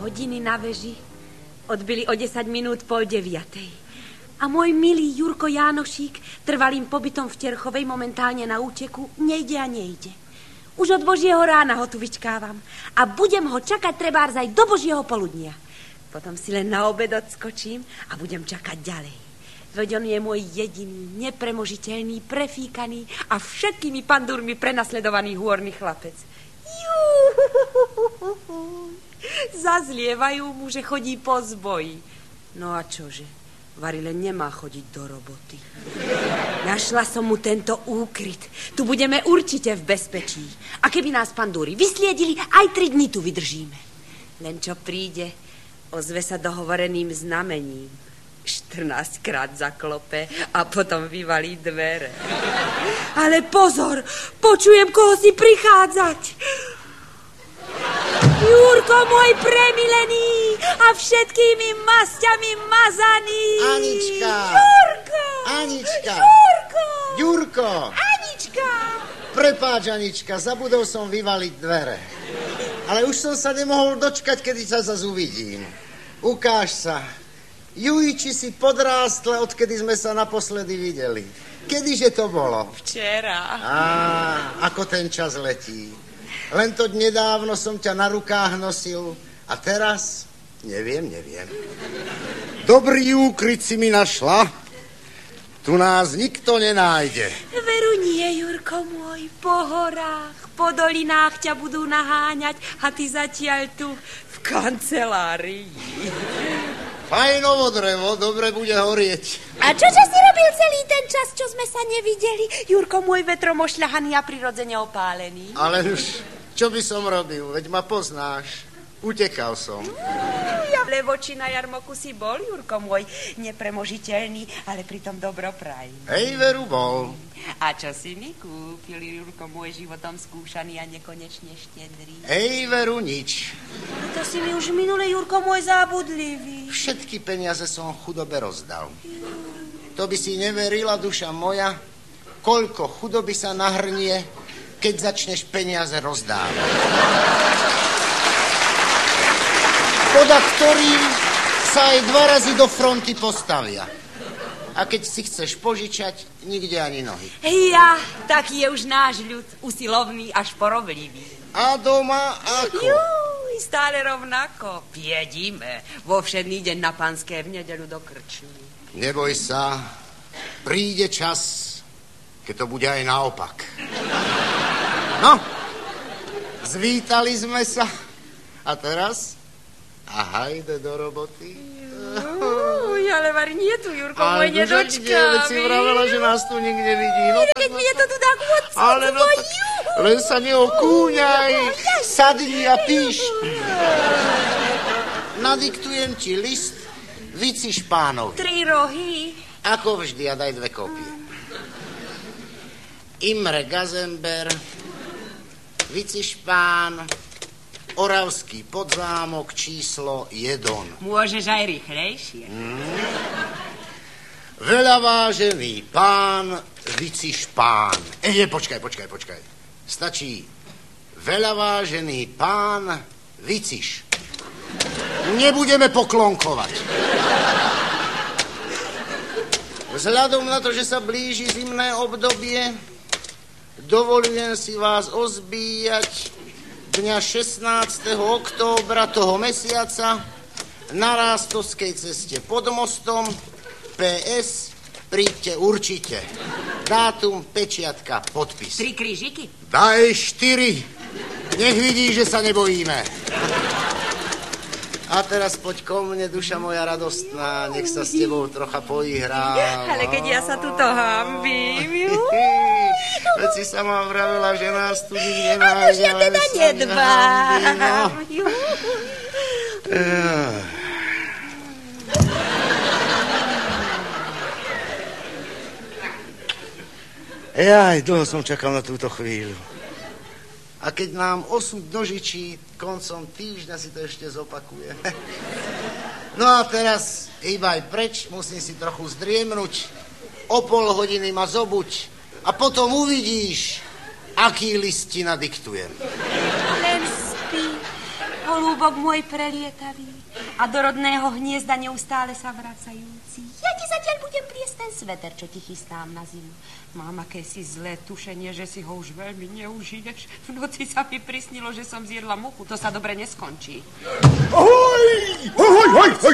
hodiny na veži. Odbili o 10 minút 8:30. A môj milý Jurko Jánošík, trvalým pobytom v Terchovej, momentálne na úteku, nejde a nejde. Už od Božieho rána ho tu vyčkávam a budem ho čakať trebárs aj do Božieho poludnia. Potom si len na obed odskočím a budem čakať ďalej. Veď on je môj jediný, nepremožiteľný, prefíkaný a všetkými pandúrmi prenasledovaný hôrny chlapec. Zazlievajú mu, že chodí po zboji. No a čože? Varile nemá chodiť do roboty. Našla som mu tento úkryt. Tu budeme určite v bezpečí. A keby nás pandúry vysliedili, aj 3 dni tu vydržíme. Len čo príde, ozve sa dohovoreným znamením. 14-krát zaklope a potom vyvalí dvere. Ale pozor, počujem, koho si prichádzať. Jurko, môj premilený a všetkými masťami mazaný. Anička. Jurko. Anička. Jurko. Jurko. Anička. Prepáč, Anička, zabudol som vyvaliť dvere. Ale už som sa nemohol dočkať, kedy sa zase uvidím. Ukáž sa. Jujči si podrástla, odkedy sme sa naposledy videli. Kedyže to bolo? Včera. Ako ten čas letí. Len to nedávno som ťa na rukách nosil a teraz neviem. Dobrý úkryt si mi našla. Tu nás nikto nenájde. Veru nie, Jurko môj, po horách, po dolinách ťa budú naháňať a ty zatiaľ tu v kancelárii. Fajnovo drevo, dobre bude horieť. A čože si robil celý ten čas, čo sme sa nevideli? Jurko môj, vetrom ošľahaný a prirodzene opálený. Ale už, čo by som robil? Veď ma poznáš. Utekal som. Ja v Levoči na jarmoku si bol, Jurko môj, nepremožiteľný, ale pritom dobroprajný. Hej, veru bol. A čo si mi kúpil, Jurko môj, životom skúšaný a nekonečne štedrý? Hej, veru nič. To si mi už minule, Jurko môj, zábudlivý. Všetky peniaze som chudobe rozdal. To by si neverila, duša moja, koľko chudoby sa nahrnie, keď začneš peniaze rozdávať. Podľa ktorým sa aj 2 razy do fronty postavia. A keď si chceš požičať, nikde ani nohy. Ja, taký je už náš ľud, usilovný až poroblivý. A doma ako? Juj, stále rovnako. Jedíme vo všedný deň na Panské, v nedeľu do krčmy. Neboj sa, príde čas, keď to bude aj naopak. No, zvítali sme sa. A teraz? A hajde do roboty. Ale vari nie tu, Jurko, môj nedočkavý. Veď si vravela, že nás tu nikde vidí. No, keď mi je to tu tak odsudzuje. Ale no, len sa neokúňaj. Sadni a píš. Nadiktujem ti list Vici Špánovi. 3 rohy. Ako vždy, a daj 2 kopie. Imre Gazember, Vici Špán, Oravský Podzámok, číslo 1. Môžeš aj rýchlejšie. Veľavážený pán Vici Špán. Počkaj. Stačí veľavážený pán Viciš. Nebudeme poklonkovať. Vzhľadom na to, že sa blíži zimné obdobie, dovolujem si vás ozbíjať dňa 16. októbra toho mesiaca na Rástovskej ceste pod mostom. PS, príďte určite. Dátum, pečiatka, podpis. 3 krížiky? Daj 4. Nech vidí, že sa nebojíme. A teraz poď ko mne, duša moja radostná, nech sa s tebou trocha poihrá. Ale keď ja sa tuto hambím. Veď si sama vravela, že nás tu nikde nájde. A už ja teda nedbám. Jaj, dlho som čakal na túto chvíľu. A keď nám osud dožičí, koncom týždňa si to ešte zopakuje. No a teraz hýbaj preč, musím si trochu zdriemnuť. O 0,5 hodiny ma zobuď a potom uvidíš, aký list ti nadiktujem. Len spí a holúbok môj prelietavý a do rodného hniezda neustále sa vracajúci. Ja ti zatiaľ budem pliesť ten sveter, čo ti chystám na zimu. Mám akési zlé tušenie, že si ho už veľmi neužiješ. V noci sa mi prisnilo, že som zjedla muchu. To sa dobre neskončí. Ahoj! Ahoj!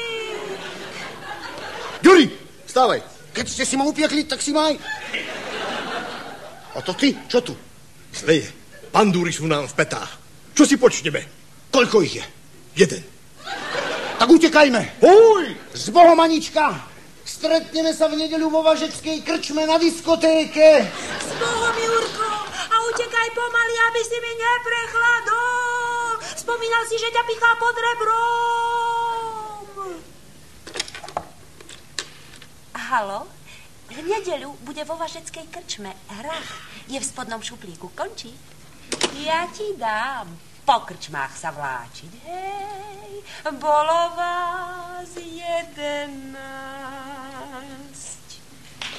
Ďuri, vstávaj. Keď ste si ma upiekli, tak si maj. A to ty? Čo tu? Zle je. Pandúry sú nám v petách. Čo si počneme? Koľko ich je? 1. Tak utekajme. Hoj! S Bohom, Anička. Stretneme sa v nedeľu vo Važeckej krčme na diskotéke. S Bohom, Jurko. A utekaj pomaly, aby si mi neprechladol. Spomínal si, že ťa pichá pod rebrom. Haló? V nedeľu bude vo Važeckej krčme hrách. Je v spodnom šuplíku. Končí? Ja ti dám po krčmách sa vláčiť. Hej, bolo vám.